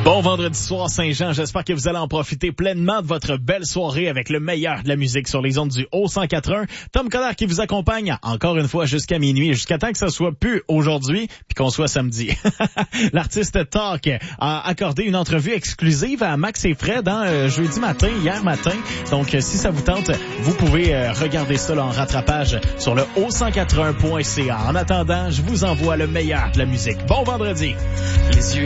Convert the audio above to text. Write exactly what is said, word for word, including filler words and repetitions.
Bon vendredi soir Saint-Jean, j'espère que vous allez en profiter pleinement de votre belle soirée avec le meilleur de la musique sur les ondes du haut cent quatre virgule un. Tom Collard qui vous accompagne encore une fois jusqu'à minuit, jusqu'à temps que ça soit plus aujourd'hui puis qu'on soit samedi. L'artiste Talk a accordé une entrevue exclusive à Max et Fred dans euh, jeudi matin, hier matin. Donc euh, si ça vous tente, vous pouvez euh, regarder ça là, en rattrapage sur le haut cent quatre-vingt-un point c a. En attendant, je vous envoie le meilleur de la musique. Bon vendredi. Les yeux